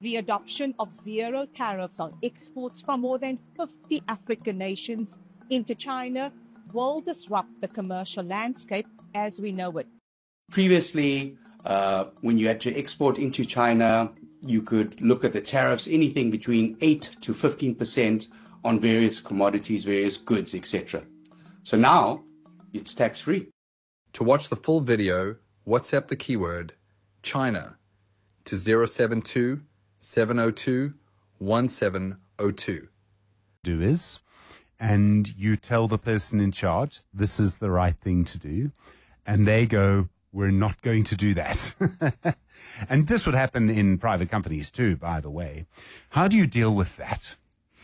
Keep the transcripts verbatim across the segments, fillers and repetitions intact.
The adoption of zero tariffs on exports from more than fifty African nations into China will disrupt the commercial landscape as we know it. Previously, uh, when you had to export into China, you could look at the tariffs, anything between eight to fifteen percent on various commodities, various goods, et cetera. So now it's tax-free. To watch the full video, WhatsApp the keyword China to zero seven two, seven zero two, one seven zero two. Do is, and you tell the person in charge, this is the right thing to do, and they go, we're not going to do that. And this would happen in private companies too, by the way. How do you deal with that?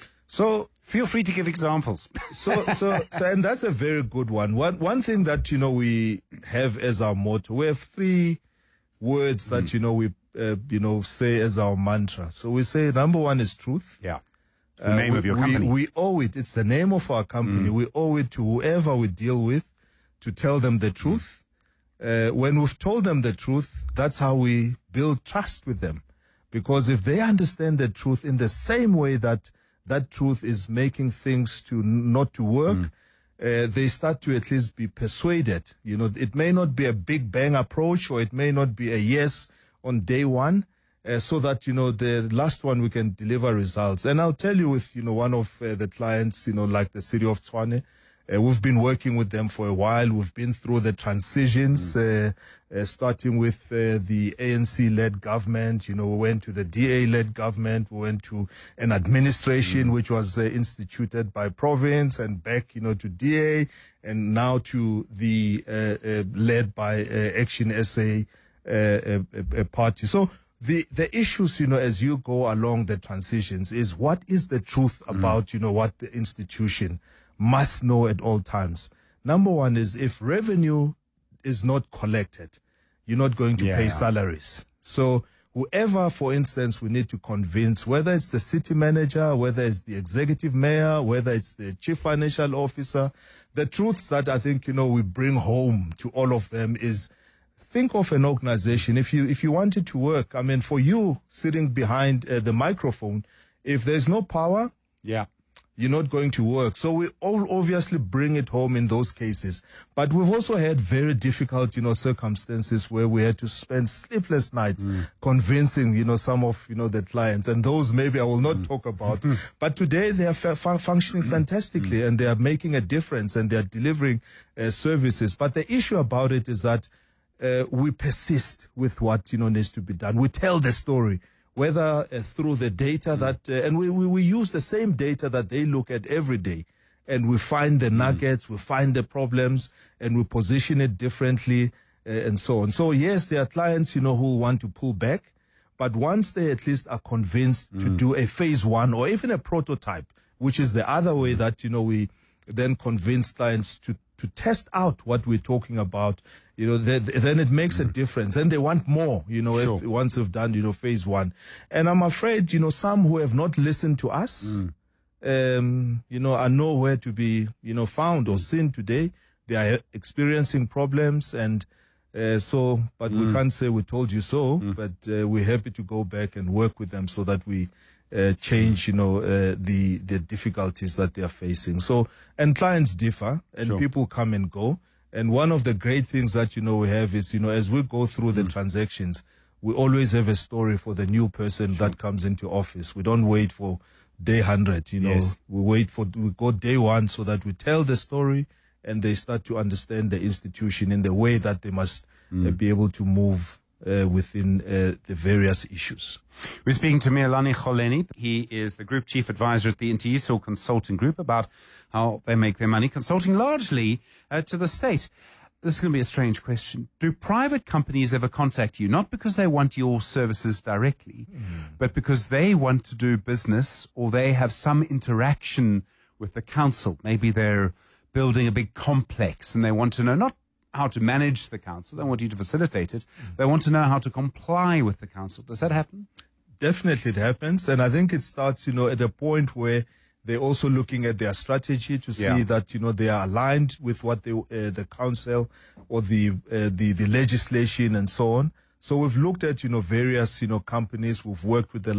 So feel free to give examples. so, so, so, and that's a very good one. One, one thing that, you know, we have as our motto, we have three words that, mm. you know, we, uh, you know, say as our mantra. So we say, number one is truth. Yeah. It's the name uh, we, of your company. We, we owe it. It's the name of our company. Mm. We owe it to whoever we deal with to tell them the truth. Mm. Uh, when we've told them the truth, that's how we build trust with them. Because if they understand the truth in the same way that that truth is making things to not to work, mm. uh, they start to at least be persuaded. You know, it may not be a big bang approach, or it may not be a yes on day one, uh, so that, you know, the last one we can deliver results. And I'll tell you with, you know, one of uh, the clients, you know, like the city of Tshwane, Uh, we've been working with them for a while. We've been through the transitions, mm. uh, uh, starting with uh, the A N C-led government. You know, we went to the D A-led government. We went to an administration mm. which was uh, instituted by province, and back, you know, to D A, and now to the uh, uh, led by uh, Action S A uh, uh, party. So the the issues, you know, as you go along the transitions, is what is the truth mm. about, you know, what the institution must know at all times. Number one is, if revenue is not collected, you're not going to yeah. pay salaries. So whoever, for instance, we need to convince, whether it's the city manager, whether it's the executive mayor, whether it's the chief financial officer, the truths that I think, you know, we bring home to all of them is, think of an organization. If you, if you want it to work, I mean, for you sitting behind uh, the microphone, if there's no power, yeah. you're not going to work. So we all obviously bring it home in those cases. But we've also had very difficult, you know, circumstances where we had to spend sleepless nights mm. convincing, you know, some of, you know, the clients. And those maybe I will not mm. talk about. But today they are fu- functioning mm. fantastically mm. and they are making a difference and they are delivering uh, services. But the issue about it is that uh, we persist with what, you know, needs to be done. We tell the story, whether uh, through the data that, uh, and we, we, we use the same data that they look at every day, and we find the nuggets, mm. we find the problems, and we position it differently, uh, and so on. So yes, there are clients, you know, who want to pull back, but once they at least are convinced mm. to do a phase one or even a prototype, which is the other way that, you know, we then convince clients to, to test out what we're talking about, you know, th- then it makes mm. a difference. And they want more, you know, sure. if, once they've done, you know, phase one. And I'm afraid, you know, some who have not listened to us, mm. um, you know, are nowhere to be, you know, found or seen today. They are experiencing problems. And uh, so, but mm. we can't say we told you so, mm. but uh, we're happy to go back and work with them so that we Uh, change, you know, uh, the the difficulties that they are facing. So, and clients differ, and sure. people come and go. And one of the great things that, you know, we have is, you know, as we go through mm. the transactions, we always have a story for the new person sure. that comes into office. We don't wait for day one hundred, you know. Yes. We wait for, we go day one so that we tell the story and they start to understand the institution in the way that they must mm. uh, be able to move Uh, within uh, the various issues. We're speaking to Mealani Kholeni. He is the Group Chief Advisor at the Intiyiso Consulting Group about how they make their money, consulting largely uh, to the state. This is going to be a strange question. Do private companies ever contact you, not because they want your services directly, mm. but because they want to do business or they have some interaction with the council? Maybe they're building a big complex and they want to know not how to manage the council. They want you to facilitate it. They want to know how to comply with the council. Does that happen? Definitely it happens. And I think it starts, you know, at a point where they're also looking at their strategy to see yeah. that, you know, they are aligned with what they, uh, the council or the, uh, the, the legislation and so on. So we've looked at, you know, various, you know, companies. We've worked with the